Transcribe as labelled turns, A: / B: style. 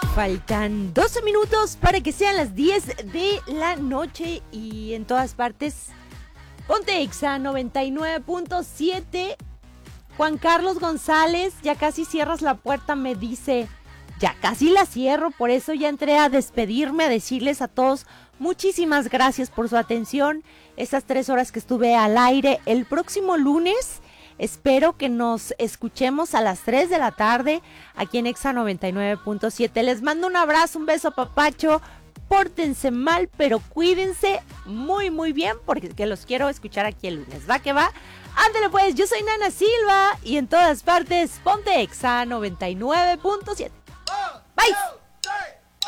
A: Faltan 12 minutos para que sean las 10 de la noche y en todas partes. Ponte Exa 99.7. Juan Carlos González, ya casi cierras la puerta, me dice. Ya casi la cierro, por eso ya entré a despedirme, a decirles a todos muchísimas gracias por su atención. Estas 3 horas que estuve al aire. El próximo lunes espero que nos escuchemos a las 3 de la tarde aquí en Exa 99.7. Les mando un abrazo, un beso papacho. Pórtense mal, pero cuídense muy muy bien porque los quiero escuchar aquí el lunes. ¿Va que va? Ándale pues, yo soy Nana Silva y en todas partes ponte Exa 99.7. Bye.